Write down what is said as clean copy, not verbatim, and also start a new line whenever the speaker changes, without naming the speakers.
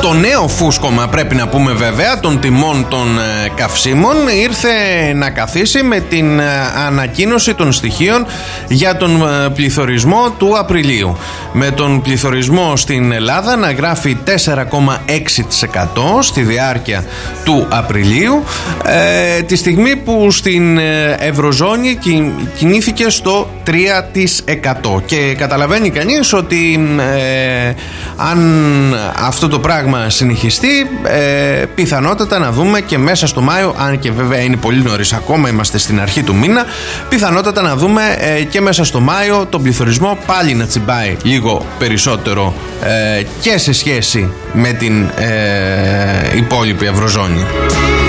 Το νέο φούσκωμα, πρέπει να πούμε βέβαια, των τιμών των καυσίμων ήρθε να καθίσει με την ανακοίνωση των στοιχείων για τον πληθωρισμό του Απριλίου. Με τον πληθωρισμό στην Ελλάδα να γράφει 4,6% στη διάρκεια του Απριλίου, τη στιγμή που στην Ευρωζώνη κινήθηκε στο 3%. Και καταλαβαίνει κανείς ότι αν αυτό το πράγμα συνεχιστεί, πιθανότατα να δούμε και μέσα στο Μάιο, αν και βέβαια είναι πολύ νωρίς ακόμα, είμαστε στην αρχή του μήνα, πιθανότατα να δούμε και μέσα στο Μάιο τον πληθωρισμό πάλι να τσιμπάει λίγο περισσότερο και σε σχέση με την υπόλοιπη Ευρωζώνη.